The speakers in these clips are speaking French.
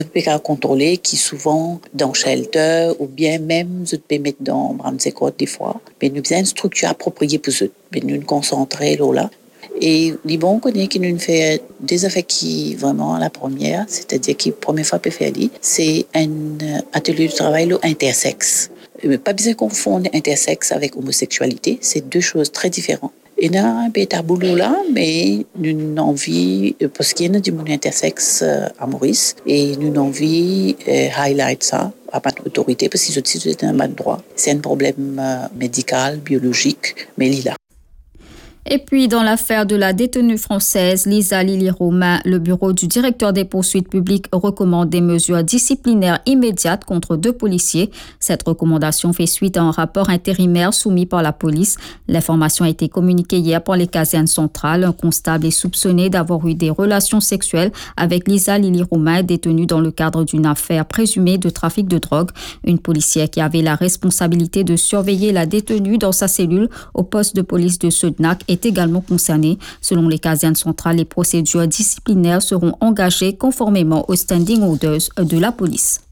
peut contrôler qui souvent dans shelter ou bien même je peux mettre dans Bramsecot des fois. Mais nous avons une structure appropriée pour eux. Mais nous nous concentrer là. Et les bons connaît qui nous fait des affaires qui vraiment la première, c'est-à-dire qui première fois peut faire c'est un atelier de travail intersexe. Mais pas besoin de confondre intersexe avec homosexualité, c'est deux choses très différentes. Il y a un peu de boulot là, mais nous avons envie, parce qu'il y a du monde intersexe à Maurice, et nous avons envie highlight ça à notre autorité, parce que c'est un bon droit. C'est un problème médical, biologique, mais il est là. Et puis, dans l'affaire de la détenue française Lisa Lily-Romain, le bureau du directeur des poursuites publiques recommande des mesures disciplinaires immédiates contre 2 policiers. Cette recommandation fait suite à un rapport intérimaire soumis par la police. L'information a été communiquée hier par les casernes centrales. Un constable est soupçonné d'avoir eu des relations sexuelles avec Lisa Lily-Romain, détenue dans le cadre d'une affaire présumée de trafic de drogue. Une policière qui avait la responsabilité de surveiller la détenue dans sa cellule au poste de police de Sednac est également concerné. Selon les casernes centrales, les procédures disciplinaires seront engagées conformément aux standing orders de la police.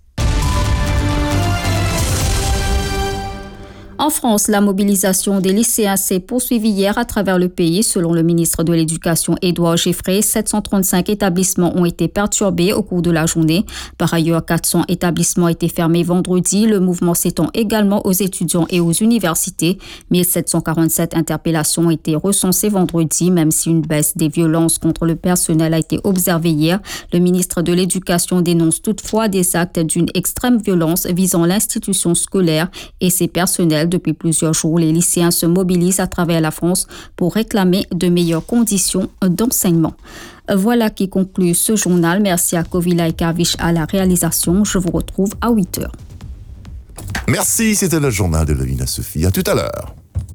En France, la mobilisation des lycéens s'est poursuivie hier à travers le pays. Selon le ministre de l'Éducation, Édouard Geffrey, 735 établissements ont été perturbés au cours de la journée. Par ailleurs, 400 établissements étaient fermés vendredi. Le mouvement s'étend également aux étudiants et aux universités. 1747 interpellations ont été recensées vendredi, même si une baisse des violences contre le personnel a été observée hier. Le ministre de l'Éducation dénonce toutefois des actes d'une extrême violence visant l'institution scolaire et ses personnels. Depuis plusieurs jours, les lycéens se mobilisent à travers la France pour réclamer de meilleures conditions d'enseignement. Voilà qui conclut ce journal. Merci à Kovila et Kavish à la réalisation. Je vous retrouve à 8h. Merci, c'était le journal de Levina Sophie. À tout à l'heure.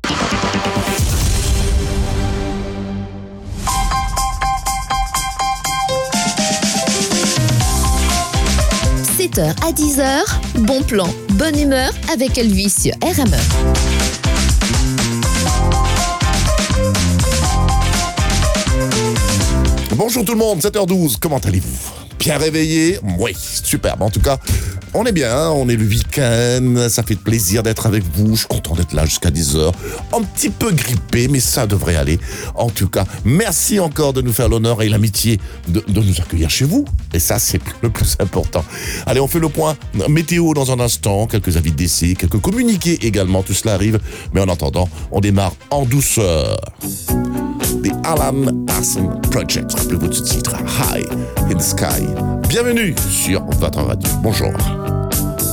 7h à 10h, bon plan, bonne humeur avec Elvis sur RME. Bonjour tout le monde, 7h12, comment allez-vous? Bien réveillé? Oui, superbe. En tout cas, on est bien, hein? On est le week-end, ça fait plaisir d'être avec vous. Je suis content d'être là jusqu'à 10h. Un petit peu grippé, mais ça devrait aller. En tout cas, merci encore de nous faire l'honneur et l'amitié de nous accueillir chez vous. Et ça, c'est le plus important. Allez, on fait le point météo dans un instant. Quelques avis d'essai, quelques communiqués également. Tout cela arrive. Mais en attendant, on démarre en douceur. The Alan Parsons Project. Rappelez-vous du titre High in the Sky. Bienvenue sur votre radio. Bonjour.